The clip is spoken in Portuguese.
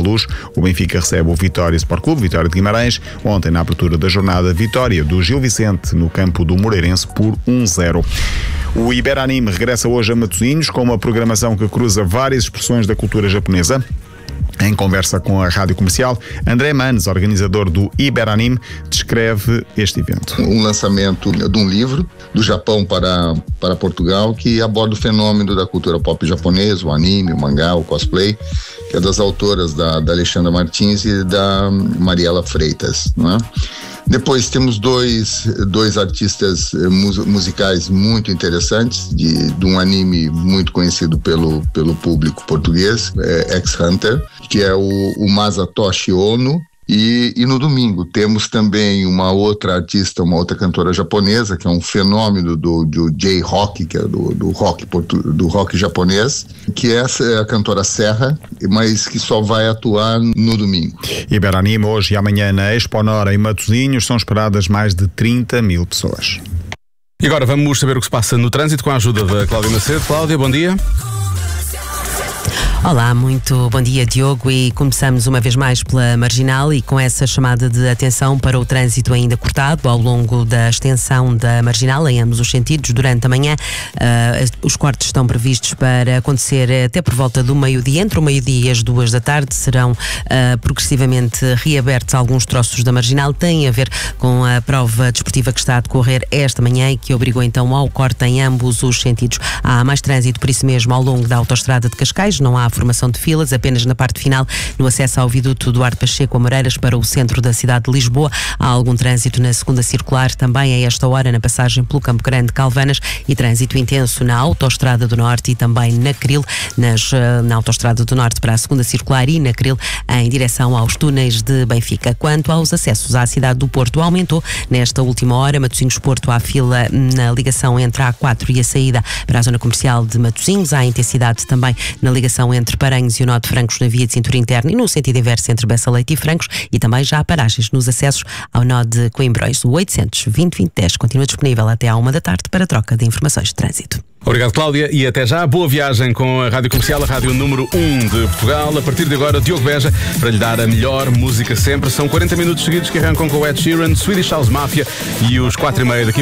Luz. O Benfica recebe o Vitória Sport Clube, Vitória de Guimarães. Ontem, na abertura da jornada, vitória do Gil Vicente no campo do Moreirense por 1-0. O Iberanime regressa hoje a Matosinhos com uma programação que cruza várias expressões da cultura japonesa. Em conversa com a Rádio Comercial, André Manes, organizador do Iberanime, descreve este evento. Um lançamento de um livro do Japão para Portugal que aborda o fenômeno da cultura pop japonesa, o anime, o mangá, o cosplay, que é das autoras da Alexandra Martins e da Mariela Freitas, não é? Depois temos dois artistas musicais muito interessantes de um anime muito conhecido pelo público português, X-Hunter, que é o Masatoshi Ono. E no domingo temos também uma outra artista, uma outra cantora japonesa, que é um fenômeno do J-Rock, que é do rock japonês, que é a cantora Serra, mas que só vai atuar no domingo. Iberanime hoje e amanhã na Exponora em Matosinhos são esperadas mais de 30 mil pessoas. E agora vamos saber o que se passa no trânsito com a ajuda da Cláudia Macedo. Cláudia, bom dia. Olá, muito bom dia, Diogo, e começamos uma vez mais pela Marginal e com essa chamada de atenção para o trânsito ainda cortado ao longo da extensão da Marginal em ambos os sentidos durante a manhã. Os cortes estão previstos para acontecer até por volta do meio-dia. Entre o meio-dia e as 2 da tarde serão progressivamente reabertos alguns troços da Marginal. Tem a ver com a prova desportiva que está a decorrer esta manhã e que obrigou então ao corte em ambos os sentidos. Há mais trânsito, por isso mesmo, ao longo da autoestrada de Cascais. Não há formação de filas, apenas na parte final, no acesso ao viaduto Duarte Pacheco a Moreiras para o centro da cidade de Lisboa. Há algum trânsito na segunda circular, também a esta hora na passagem pelo Campo Grande Calvanas, e trânsito intenso na autoestrada do Norte e também na Cril, na autoestrada do Norte para a segunda circular e na Cril em direção aos túneis de Benfica. Quanto aos acessos à cidade do Porto, aumentou nesta última hora. Matosinhos-Porto, há fila na ligação entre a A4 e a saída para a zona comercial de Matosinhos. Há intensidade também na ligação entre Paranhos e o nó de Francos na via de cintura interna e no sentido inverso entre Bessa Leite e Francos, e também já há paragens nos acessos ao nó de Coimbrões. O 800-20-20-10 continua disponível até à 1 da tarde para troca de informações de trânsito. Obrigado, Cláudia, e até já. Boa viagem com a Rádio Comercial, a rádio número 1 de Portugal. A partir de agora, Diogo Beja, para lhe dar a melhor música sempre. São 40 minutos seguidos que arrancam com o Ed Sheeran, Swedish House Mafia e os 4:30 daqui.